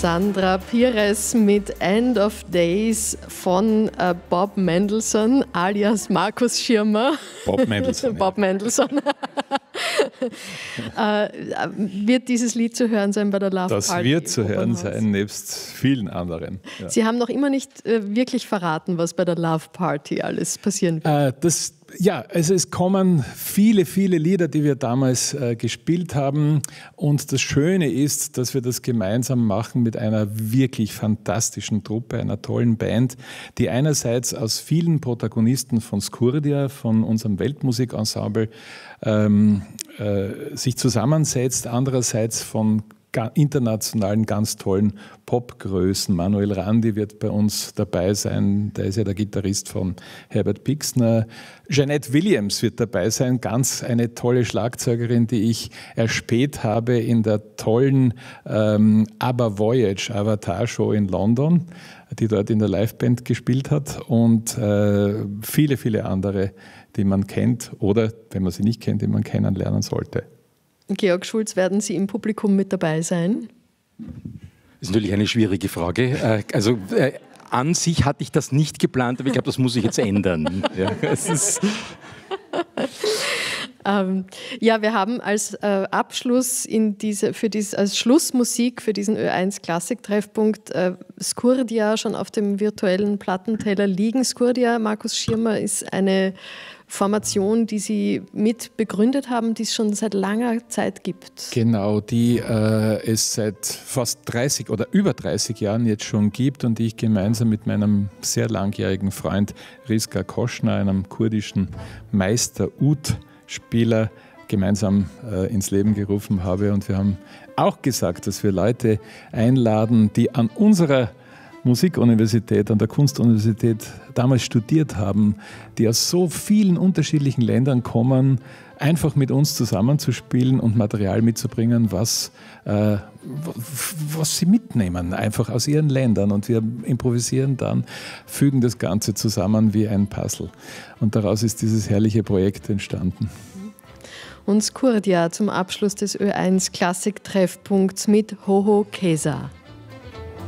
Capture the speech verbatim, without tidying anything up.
Sandra Pires mit End of Days von äh, Bob Mendelssohn alias Markus Schirmer. Bob Mendelssohn. Bob Mendelssohn. äh, wird dieses Lied zu hören sein bei der Love das Party? Das wird zu hören sein, nebst vielen anderen. Ja. Sie haben noch immer nicht äh, wirklich verraten, was bei der Love Party alles passieren wird. Äh, das Ja, also es kommen viele, viele Lieder, die wir damals äh, gespielt haben. Und das Schöne ist, dass wir das gemeinsam machen mit einer wirklich fantastischen Truppe, einer tollen Band, die einerseits aus vielen Protagonisten von Skurdia, von unserem Weltmusikensemble, ähm, äh, sich zusammensetzt, andererseits von internationalen, ganz tollen Popgrößen. Manuel Randi wird bei uns dabei sein, der ist ja der Gitarrist von Herbert Pixner. Jeanette Williams wird dabei sein, ganz eine tolle Schlagzeugerin, die ich erspäht habe in der tollen ähm, ABBA Voyage Avatar Show in London, die dort in der Liveband gespielt hat, und äh, viele, viele andere, die man kennt oder, wenn man sie nicht kennt, die man kennenlernen sollte. Georg Schulz, werden Sie im Publikum mit dabei sein? Das ist natürlich eine schwierige Frage. Also äh, an sich hatte ich das nicht geplant, aber ich glaube, das muss ich jetzt ändern. Ja, es ist ähm, ja, wir haben als äh, Abschluss in diese, für dies, als Schlussmusik für diesen Ö eins Klassik-Treffpunkt äh, Skurdia schon auf dem virtuellen Plattenteller liegen. Skurdia, Markus Schirmer, ist eine Formation, die Sie mit begründet haben, die es schon seit langer Zeit gibt. Genau, die äh, es seit fast dreißig oder über dreißig Jahren jetzt schon gibt und die ich gemeinsam mit meinem sehr langjährigen Freund Rizka Koschner, einem kurdischen Meister-Ud-Spieler, gemeinsam äh, ins Leben gerufen habe. Und wir haben auch gesagt, dass wir Leute einladen, die an unserer Musikuniversität, an der Kunstuniversität damals studiert haben, die aus so vielen unterschiedlichen Ländern kommen, einfach mit uns zusammenzuspielen und Material mitzubringen, was, äh, was sie mitnehmen, einfach aus ihren Ländern. Und wir improvisieren dann, fügen das Ganze zusammen wie ein Puzzle. Und daraus ist dieses herrliche Projekt entstanden. Und Skurdia zum Abschluss des Ö eins Klassik-Treffpunkts mit Hoho Kesa.